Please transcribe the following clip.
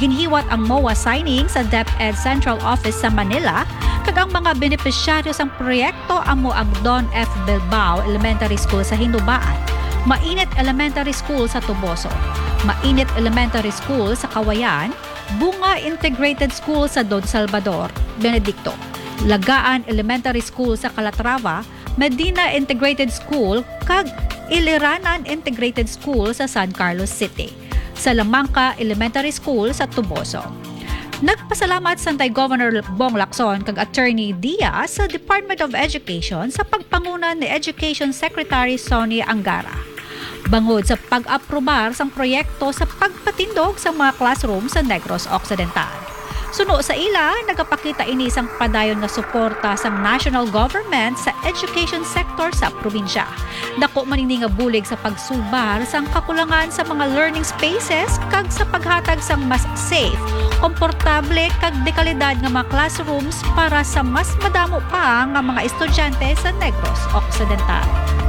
Ginhiwat ang MOA signing sa DepEd Central Office sa Manila, kag ang mga benepisyaryo sang proyekto amo ang Don F. Bilbao Elementary School sa Hinubaan, Mainit Elementary School sa Tuboso, Mainit Elementary School sa Kawayan, Bunga Integrated School sa Don Salvador, Benedicto, Lagaan Elementary School sa Calatrava, Medina Integrated School kag Iliranan Integrated School sa San Carlos City, Salamanca Elementary School sa Tuboso. Nagpasalamat Santay Governor Bong Lacson kag Attorney Diaz sa Department of Education sa pagpangunan ni Education Secretary Sonny Angara. Bangod sa pag-aprobar sang proyekto sa pagpatindog sa mga classroom sa Negros Occidental. Suno sa ila, nagapakita ini sang padayon nga suporta sa national government sa education sector sa probinsya. Dako manini nga bulig sa pagsubar sang kakulangan sa mga learning spaces kag sa paghatag sang mas safe, komportable kag dekalidad nga mga classrooms para sa mas madamo pa nga mga estudyante sa Negros Occidental.